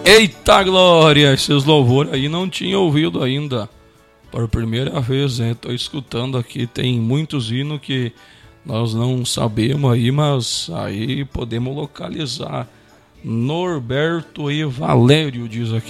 Eita glória! Esses louvores aí não tinha ouvido ainda. Por primeira vez, né? Tô escutando aqui. Tem muitos hinos que nós não sabemos aí, mas aí podemos localizar. Norberto e Valério diz aqui.